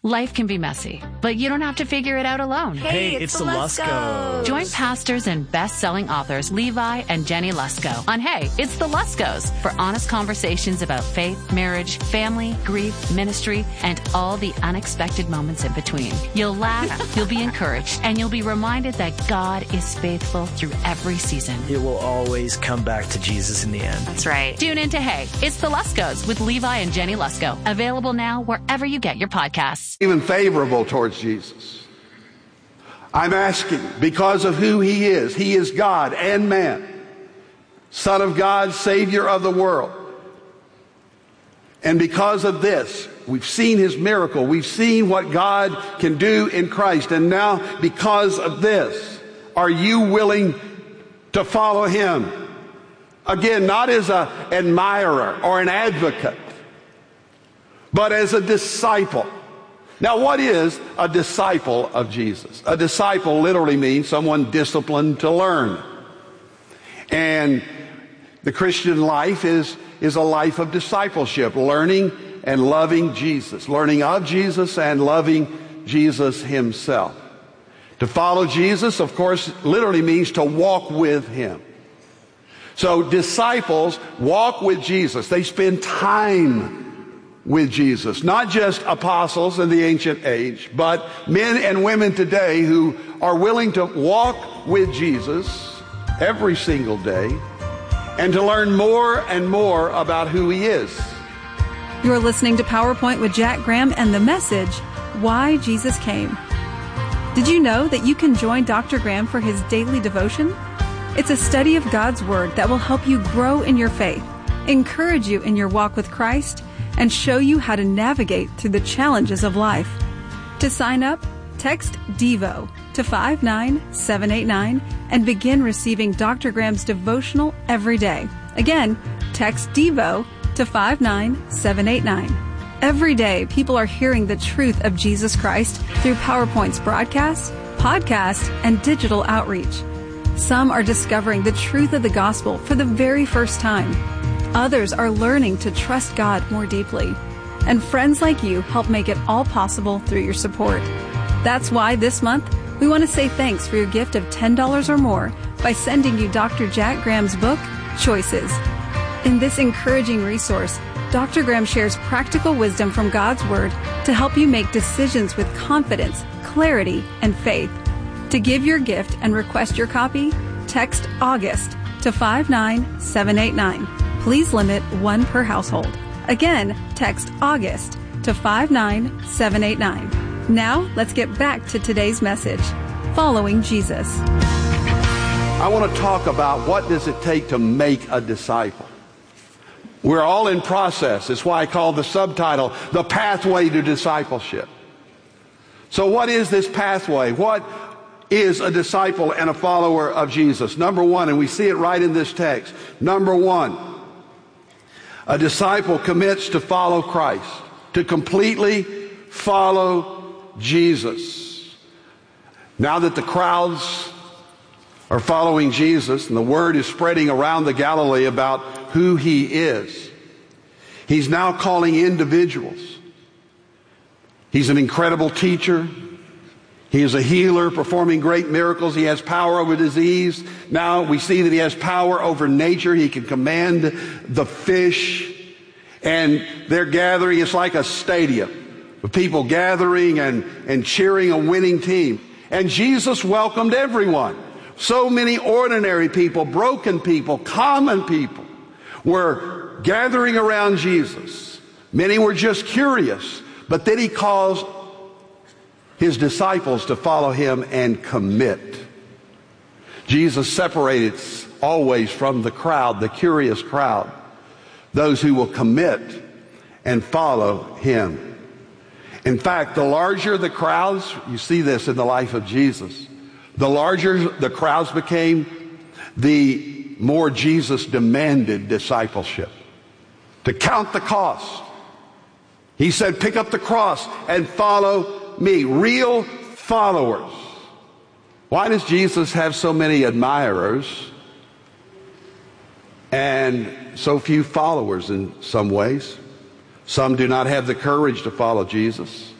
Life can be messy, but you don't have to figure it out alone. Hey, it's the Luskos. Join pastors and best-selling authors Levi and Jenny Lusko on Hey, It's the Luskos for honest conversations about faith, marriage, family, grief, ministry, and all the unexpected moments in between. You'll laugh, you'll be encouraged, and you'll be reminded that God is faithful through every season. It will always come back to Jesus in the end. That's right. Tune in to Hey, It's the Luskos with Levi and Jenny Lusko. Available now wherever you get your podcasts. Even favorable towards Jesus. I'm asking because of who he is God and man, Son of God, Savior of the world. And because of this, we've seen his miracle. We've seen what God can do in Christ. And now because of this, are you willing to follow him? Again, not as an admirer or an advocate, but as a disciple. Now, what is a disciple of Jesus? A disciple literally means someone disciplined to learn. And the Christian life is a life of discipleship, learning and loving Jesus, learning of Jesus and loving Jesus himself. To follow Jesus, of course, literally means to walk with him. So disciples walk with Jesus. They spend time with Jesus. Not just apostles in the ancient age, but men and women today who are willing to walk with Jesus every single day and to learn more and more about who he is. You're listening to PowerPoint with Jack Graham and the message, Why Jesus Came. Did you know that you can join Dr. Graham for his daily devotion? It's a study of God's Word that will help you grow in your faith, encourage you in your walk with Christ, and show you how to navigate through the challenges of life. To sign up, text DEVO to 59789 and begin receiving Dr. Graham's devotional every day. Again, text DEVO to 59789. Every day, people are hearing the truth of Jesus Christ through PowerPoint's broadcasts, podcasts, and digital outreach. Some are discovering the truth of the gospel for the very first time. Others are learning to trust God more deeply. And friends like you help make it all possible through your support. That's why this month, we want to say thanks for your gift of $10 or more by sending you Dr. Jack Graham's book, Choices. In this encouraging resource, Dr. Graham shares practical wisdom from God's Word to help you make decisions with confidence, clarity, and faith. To give your gift and request your copy, text August to 59789. Please limit one per household. Again, text August to 59789. Now, let's get back to today's message, Following Jesus. I want to talk about what does it take to make a disciple. We're all in process. It's why I call the subtitle, The Pathway to Discipleship. So what is this pathway? What is a disciple and a follower of Jesus? Number one, and we see it right in this text. Number one, a disciple commits to follow Christ, to completely follow Jesus. Now that the crowds are following Jesus and the word is spreading around the Galilee about who he is, he's now calling individuals. He's an incredible teacher. He is a healer performing great miracles. He has power over disease. Now we see that he has power over nature. He can command the fish. And they're gathering. It's like a stadium of people gathering and cheering a winning team. And Jesus welcomed everyone. So many ordinary people, broken people, common people were gathering around Jesus. Many were just curious. But then he calls his disciples to follow him and commit. Jesus separated always from the crowd, the curious crowd, those who will commit and follow him. In fact, the larger the crowds, you see this in the life of Jesus, the larger the crowds became, the more Jesus demanded discipleship. To count the cost. He said, pick up the cross and follow me. Real followers. Why does Jesus have so many admirers and so few followers in some ways? Some do not have the courage to follow Jesus.